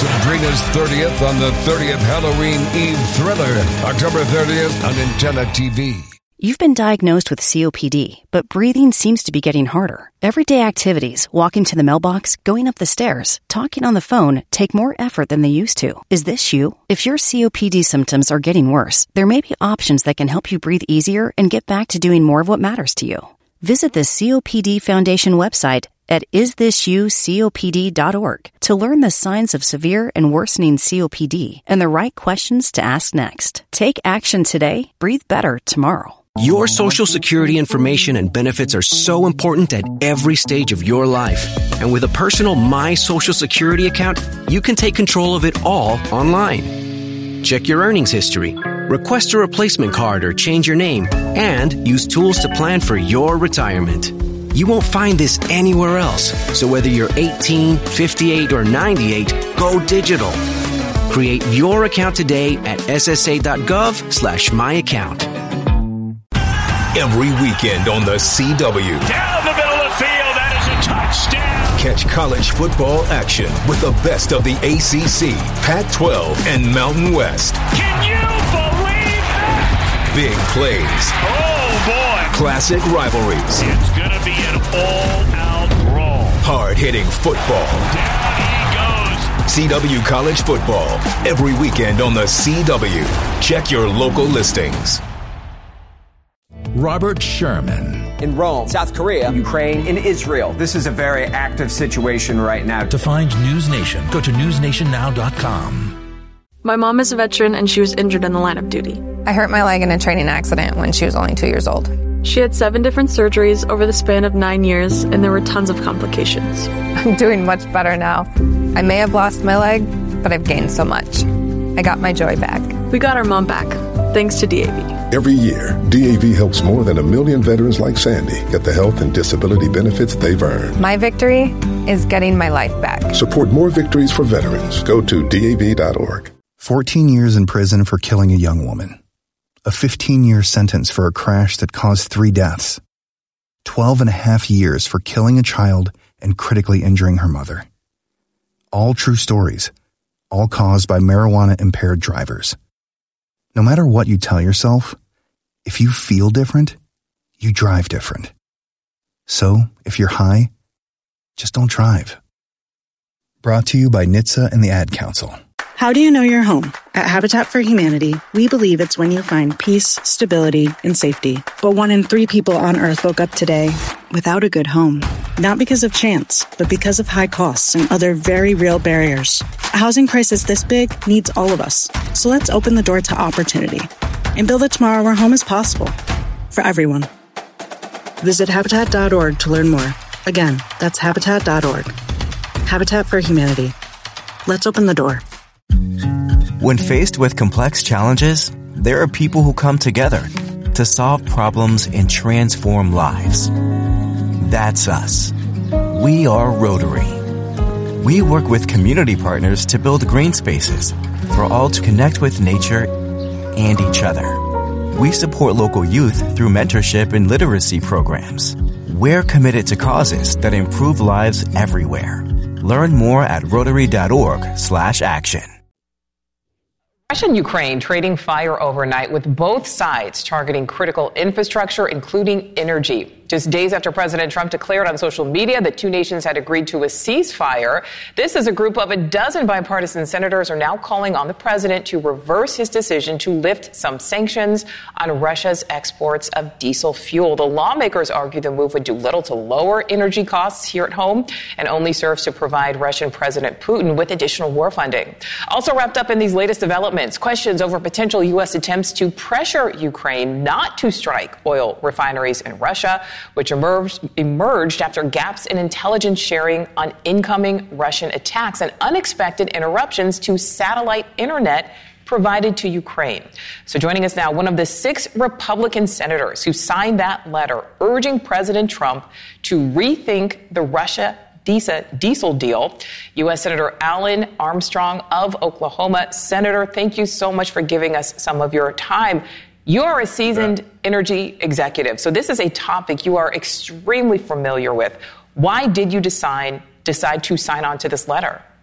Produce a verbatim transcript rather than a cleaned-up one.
Sabrina's thirtieth on the thirtieth Halloween Eve thriller, October thirtieth on Antenna T V. You've been diagnosed with C O P D, but breathing seems to be getting harder. Everyday activities, walking to the mailbox, going up the stairs, talking on the phone, take more effort than they used to. Is this you? If your C O P D symptoms are getting worse, there may be options that can help you breathe easier and get back to doing more of what matters to you. Visit the C O P D Foundation website at is this you copd dot org to learn the signs of severe and worsening C O P D and the right questions to ask next. Take action today. Breathe better tomorrow. Your Social Security information and benefits are so important at every stage of your life. And with a personal My Social Security account, you can take control of it all online. Check your earnings history, request a replacement card or change your name, and use tools to plan for your retirement. You won't find this anywhere else. So whether you're eighteen, fifty-eight, or ninety-eight, go digital. Create your account today at ssa.gov slash my account. Every weekend on the C W. Down the middle of the field, that is a touchdown. Catch college football action with the best of the A C C, Pac twelve, and Mountain West. Can you believe that? Big plays. Oh, boy. Classic rivalries. It's going to be an all-out brawl. Hard-hitting football. Down he goes. C W College Football. Every weekend on the C W. Check your local listings. Robert Sherman. In Rome, South Korea, Ukraine, in Israel. This is a very active situation right now. To find News Nation, go to news nation now dot com. My mom is a veteran and she was injured in the line of duty. I hurt my leg in a training accident when she was only two years old. She had seven different surgeries over the span of nine years and there were tons of complications. I'm doing much better now. I may have lost my leg, but I've gained so much. I got my joy back. We got our mom back, thanks to D A V. Every year, D A V helps more than a million veterans like Sandy get the health and disability benefits they've earned. My victory is getting my life back. Support more victories for veterans. Go to D A V dot org. fourteen years in prison for killing a young woman. A fifteen-year sentence for a crash that caused three deaths. twelve and a half years for killing a child and critically injuring her mother. All true stories. All caused by marijuana-impaired drivers. No matter what you tell yourself, if you feel different, you drive different. So, if you're high, just don't drive. Brought to you by N H T S A and the Ad Council. How do you know you're home? At Habitat for Humanity, we believe it's when you find peace, stability, and safety. But one in three people on Earth woke up today without a good home. Not because of chance, but because of high costs and other very real barriers. A housing crisis this big needs all of us. So let's open the door to opportunity and build a tomorrow where home is possible for everyone. Visit habitat dot org to learn more. Again, that's habitat dot org. Habitat for Humanity. Let's open the door. When faced with complex challenges, there are people who come together to solve problems and transform lives. That's us. We are Rotary. We work with community partners to build green spaces for all to connect with nature and each other. We support local youth through mentorship and literacy programs. We're committed to causes that improve lives everywhere. Learn more at rotary dot org slash action. Russia and Ukraine trading fire overnight with both sides targeting critical infrastructure, including energy. Just days after President Trump declared on social media that two nations had agreed to a ceasefire, this is a group of a dozen bipartisan senators are now calling on the president to reverse his decision to lift some sanctions on Russia's exports of diesel fuel. The lawmakers argue the move would do little to lower energy costs here at home and only serves to provide Russian President Putin with additional war funding. Also wrapped up in these latest developments, questions over potential U S attempts to pressure Ukraine not to strike oil refineries in Russia, which emerged, emerged after gaps in intelligence sharing on incoming Russian attacks and unexpected interruptions to satellite internet provided to Ukraine. So joining us now, one of the six Republican senators who signed that letter urging President Trump to rethink the Russia diesel deal, U S Senator Alan Armstrong of Oklahoma. Senator, thank you so much for giving us some of your time. You are a seasoned energy executive, so this is a topic you are extremely familiar with. Why did you decide decide to sign on to this letter?